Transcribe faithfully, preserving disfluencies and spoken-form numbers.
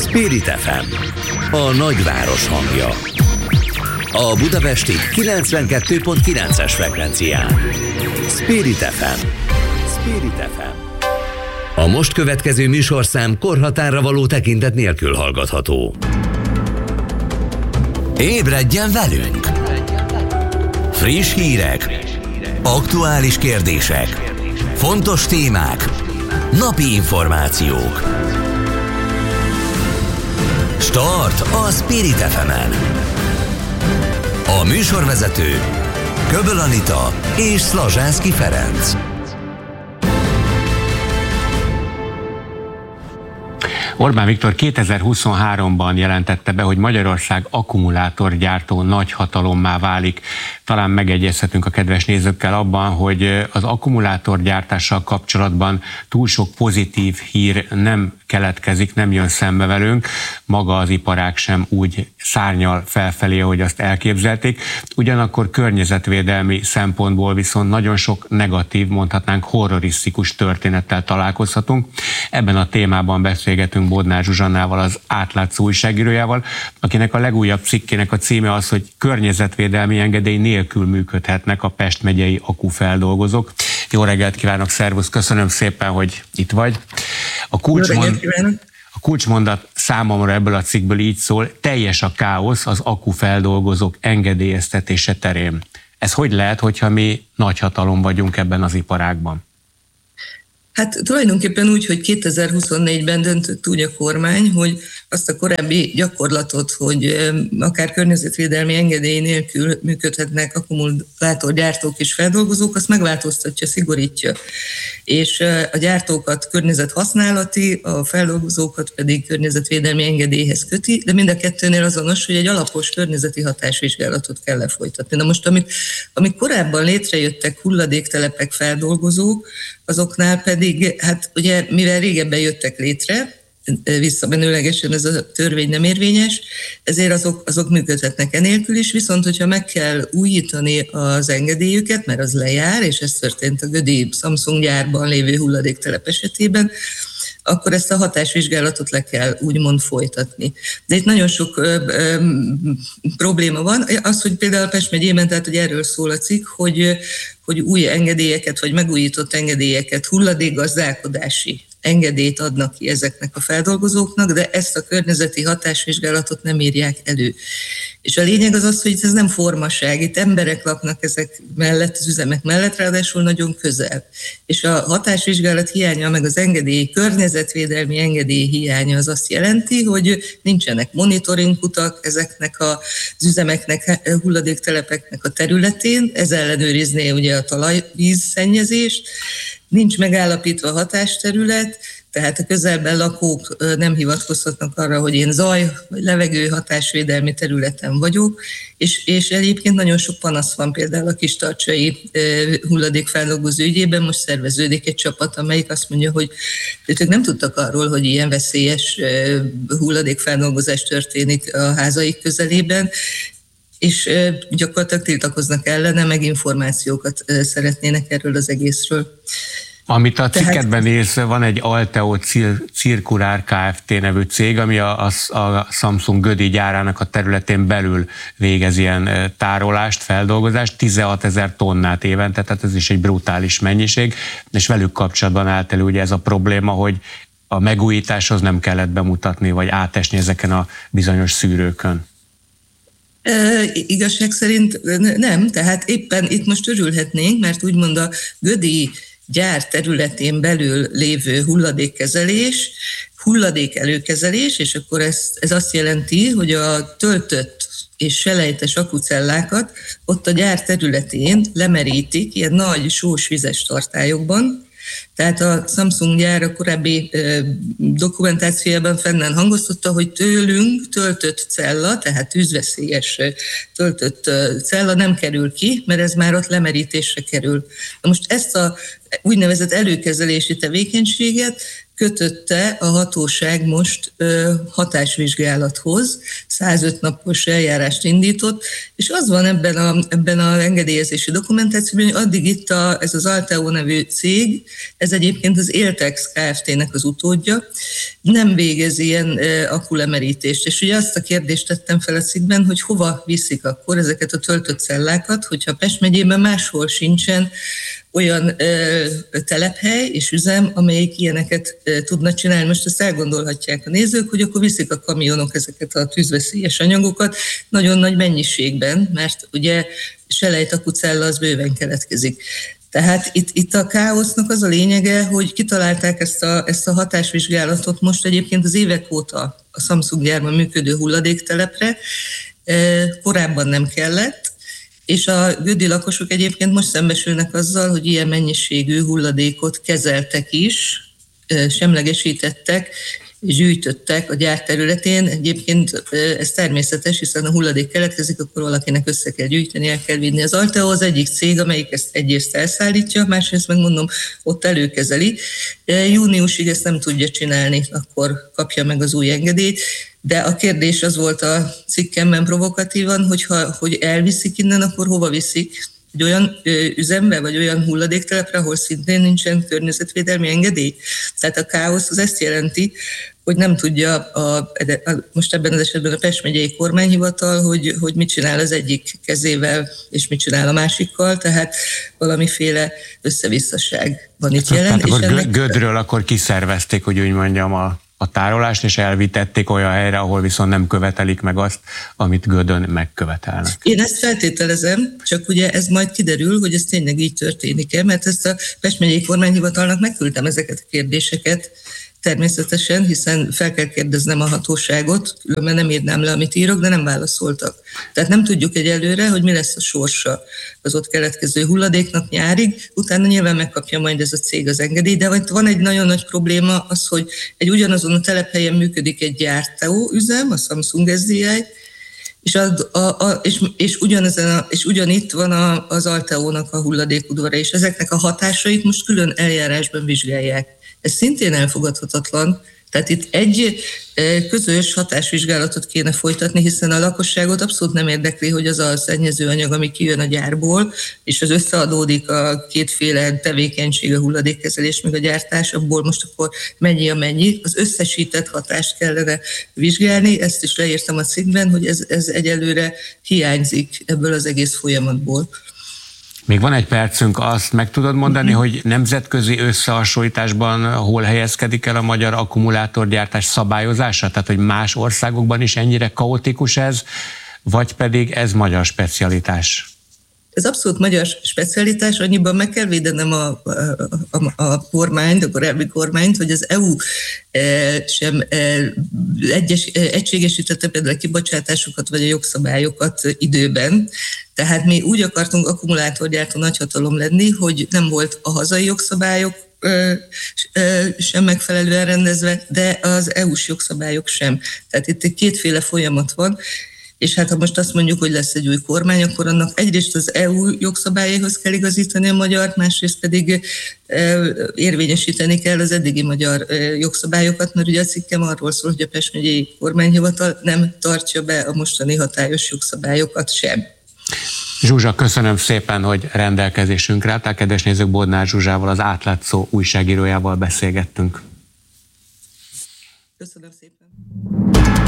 Spirit ef em, a nagyváros hangja. A budapesti kilencvenkettő pont kilences frekvencián. Spirit ef em. Spirit ef em. A most következő műsorszám korhatárra való tekintet nélkül hallgatható. Ébredjen velünk! Friss hírek, aktuális kérdések, fontos témák, napi információk. Start a Spirit ef emen. A műsorvezető Köböl Anita és Szlazsánszky Ferenc. Orbán Viktor kétezer-huszonháromban jelentette be, hogy Magyarország akkumulátorgyártó nagyhatalommá válik. Talán megegyezhetünk a kedves nézőkkel abban, hogy az akkumulátorgyártással kapcsolatban túl sok pozitív hír nem keletkezik, nem jön szembe velünk. Maga az iparág sem úgy szárnyal felfelé, ahogy azt elképzelték. Ugyanakkor környezetvédelmi szempontból viszont nagyon sok negatív, mondhatnánk horrorisztikus történettel találkozhatunk. Ebben a témában beszélgetünk Bodnár Zsuzsannával, az Átlátszó újságírójával, akinek a legújabb cikkének a címe az, hogy környezetvédelmi engedély nélkül működhetnek a Pest megyei akkufeldolgozók. Jó reggelt kívánok, szervusz, köszönöm szépen, hogy itt vagy. A kulcsmond... A kulcsmondat számomra ebből a cikkből így szól: teljes a káosz az akkufeldolgozók engedélyeztetése terén. Ez hogy lehet, hogyha mi nagyhatalom vagyunk ebben az iparágban? Hát tulajdonképpen úgy, hogy kétezer-huszonnégyben döntött úgy a kormány, hogy azt a korábbi gyakorlatot, hogy akár környezetvédelmi engedély nélkül működhetnek akkumulátorgyártók és feldolgozók, azt megváltoztatja, szigorítja. És a gyártókat környezethasználati, a feldolgozókat pedig környezetvédelmi engedélyhez köti, de mind a kettőnél azonos, hogy egy alapos környezeti hatásvizsgálatot kell lefolytatni. Na most, amik, amik korábban létrejöttek hulladéktelepek, feldolgozók, azoknál pedig, hát ugye mivel régebben jöttek létre, visszamenőlegesen ez a törvény nem érvényes, ezért azok, azok működhetnek enélkül is, viszont hogyha meg kell újítani az engedélyüket, mert az lejár, és ez történt a gödi Samsung gyárban lévő hulladéktelep esetében, akkor ezt a hatásvizsgálatot le kell úgymond folytatni. De itt nagyon sok ö, ö, probléma van. Az, hogy például Pest megyében, tehát hogy erről szól a cikk, hogy, hogy új engedélyeket, vagy megújított engedélyeket, hulladékgazdálkodási engedélyt adnak ki ezeknek a feldolgozóknak, de ezt a környezeti hatásvizsgálatot nem írják elő. És a lényeg az az, hogy ez nem formaság, itt emberek laknak ezek mellett, az üzemek mellett, ráadásul nagyon közel. És a hatásvizsgálat hiánya, meg az engedély, környezetvédelmi engedély hiánya az azt jelenti, hogy nincsenek monitoringkutak ezeknek az üzemeknek, hulladéktelepeknek a területén, ez ellenőrizné ugye a talajvízszennyezést, nincs megállapítva a hatásterület, tehát a közelben lakók nem hivatkozhatnak arra, hogy én zaj vagy levegő hatásvédelmi területen vagyok, és, és egyébként nagyon sok panasz van például a kistarcsai hulladékfeldolgozó ügyében. Most szerveződik egy csapat, amelyik azt mondja, hogy ők nem tudtak arról, hogy ilyen veszélyes hulladékfeldolgozás történik a házaik közelében, és gyakorlatilag tiltakoznak ellene, meg információkat szeretnének erről az egészről. Amit a cikketben írsz, van egy Alteo Circular Kft. Nevű cég, ami a, a, a Samsung gödi gyárának a területén belül végez ilyen tárolást, feldolgozást, tizenhatezer tonnát évente, tehát ez is egy brutális mennyiség, és velük kapcsolatban állt elő ugye ez a probléma, hogy a megújításhoz nem kellett bemutatni, vagy átesni ezeken a bizonyos szűrőkön. E, igazság szerint nem, tehát éppen itt most örülhetnénk, mert úgymond a gödi gyár területén belül lévő hulladékkezelés, hulladék előkezelés, és akkor ez, ez azt jelenti, hogy a töltött és selejtes akkucellákat ott a gyár területén lemerítik ilyen nagy sós vizes tartályokban. Tehát a Samsung gyár a korábbi dokumentációjában fennáll hangoztatta, hogy tőlünk töltött cella, tehát tűzveszélyes töltött cella nem kerül ki, mert ez már ott lemerítésre kerül. Na most ezt a úgynevezett előkezelési tevékenységet kötötte a hatóság most ö, hatásvizsgálathoz, százöt napos eljárást indított, és az van ebben a, ebben a engedélyezési dokumentációban, hogy addig itt a, ez az Alteo nevű cég, ez egyébként az Éltex Kft-nek az utódja, nem végez ilyen akulemerítést. És ugye azt a kérdést tettem fel a cikkben, hogy hova viszik akkor ezeket a töltött cellákat, hogyha Pest megyében máshol sincsen olyan ö, telephely és üzem, amelyik ilyeneket ö, tudna csinálni. Most ezt elgondolhatják a nézők, hogy akkor viszik a kamionok ezeket a tűzveszélyes anyagokat nagyon nagy mennyiségben, mert ugye selejtakucella az bőven keletkezik. Tehát itt, itt a káosznak az a lényege, hogy kitalálták ezt a, ezt a hatásvizsgálatot most egyébként az évek óta a Samsung gyárban működő hulladéktelepre, ö, korábban nem kellett, és a gödi lakosok egyébként most szembesülnek azzal, hogy ilyen mennyiségű hulladékot kezeltek is, semlegesítettek, és gyűjtöttek a gyár területén. Egyébként ez természetes, hiszen a hulladék keletkezik, akkor valakinek össze kell gyűjteni, el kell vinni. Az Alteo az egyik cég, amelyik ezt egyrészt elszállítja, másrészt megmondom, ott előkezeli. Júniusig ezt nem tudja csinálni, akkor kapja meg az új engedélyt. De a kérdés az volt a cikkemben provokatívan, hogyha, hogy elviszik innen, akkor hova viszik? Egy olyan ö, üzembe, vagy olyan hulladéktelepre, ahol szintén nincsen környezetvédelmi engedély? Tehát a káosz az ezt jelenti, hogy nem tudja a, a, most ebben az esetben a Pest megyei kormányhivatal, hogy, hogy mit csinál az egyik kezével, és mit csinál a másikkal, tehát valamiféle összevisszaság van itt jelen. Tehát akkor ennek... Gödről akkor kiszervezték, hogy úgy mondjam, a a tárolást, és elvitették olyan helyre, ahol viszont nem követelik meg azt, amit Gödön megkövetelnek. Én ezt feltételezem, csak ugye ez majd kiderül, hogy ez tényleg így történik-e, mert ezt a Pest megyei kormányhivatalnak megküldtem ezeket a kérdéseket, természetesen, hiszen fel kell kérdeznem a hatóságot, különben nem írnám le, amit írok, de nem válaszoltak. Tehát nem tudjuk egyelőre, hogy mi lesz a sorsa az ott keletkező hulladéknak nyárig, utána nyilván megkapja majd ez a cég az engedély, de van egy nagyon nagy probléma az, hogy egy ugyanazon a telephelyen működik egy gyártóüzem, a Samsung es dé i, és, a, a, a, és, és, ugyanezen a, és ugyanitt van a, az Alteónak a hulladékudvara, és ezeknek a hatásait most külön eljárásban vizsgálják. Ez szintén elfogadhatatlan. Tehát itt egy közös hatásvizsgálatot kéne folytatni, hiszen a lakosságot abszolút nem érdekli, hogy az a szennyező anyag, ami kijön a gyárból, és az összeadódik a kétféle tevékenység, a hulladékkezelés, meg a gyártás, abból most akkor mennyi a mennyi. Az összesített hatást kellene vizsgálni, ezt is leírtam a cikkben, hogy ez, ez egyelőre hiányzik ebből az egész folyamatból. Még van egy percünk, azt meg tudod mondani, uh-huh. hogy nemzetközi összehasonlításban hol helyezkedik el a magyar akkumulátorgyártás szabályozása? Tehát, hogy más országokban is ennyire kaotikus ez, vagy pedig ez magyar specialitás? Ez abszolút magyar specialitás, annyiban meg kell védenem a, a, a, a kormányt, a korábbi kormányt, hogy az é u sem egyes, egységesítette például a kibocsátásokat vagy a jogszabályokat időben. Tehát mi úgy akartunk akkumulátorgyártó nagyhatalom lenni, hogy nem volt a hazai jogszabályok sem megfelelően rendezve, de az é u-s jogszabályok sem. Tehát itt kétféle folyamat van, és hát ha most azt mondjuk, hogy lesz egy új kormány, akkor annak egyrészt az é u jogszabályaihoz kell igazítani a magyart, másrészt pedig érvényesíteni kell az eddigi magyar jogszabályokat, mert ugye a cikkem arról szól, hogy a Pest megyei kormányhivatal nem tartja be a mostani hatályos jogszabályokat sem. Zsuzsa, köszönöm szépen, hogy rendelkezésünkre álltál. Kedves nézők, Bodnár Zsuzsával, az Átlátszó újságírójával beszélgettünk. Köszönöm szépen.